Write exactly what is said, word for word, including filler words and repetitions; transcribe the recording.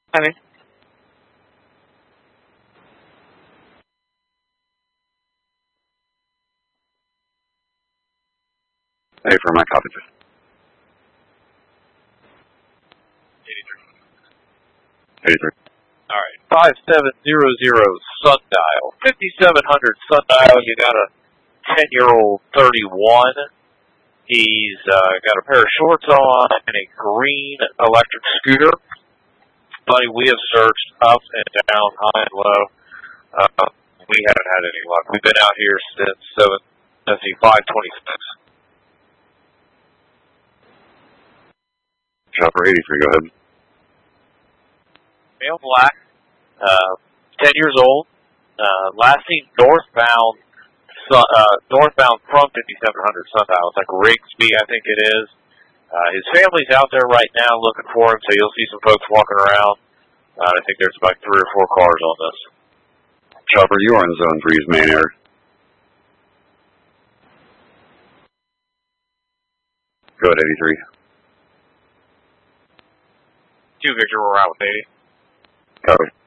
I mean, Hey, for my copy. eighty-three. all right. five seven zero zero Sundial. fifty-seven hundred Sundial. You got a ten-year-old thirty-one. He's uh, got a pair of shorts on and a green electric scooter. Buddy, we have searched up and down, high and low. Uh, we haven't had any luck. We've been out here since seven, let's see, five twenty-six. Chopper eighty-three, go ahead. Male black, uh, ten years old, uh, last seen northbound, uh, northbound from fifty-seven hundred Sundial. It's like Rigsby, I think it is. Uh, his family's out there right now looking for him, so you'll see some folks walking around. Uh, I think there's about three or four cars on this. Chopper, you are in zone three's main air. Go ahead, eighty-three. Two Victor, we're out with eighty. Copy.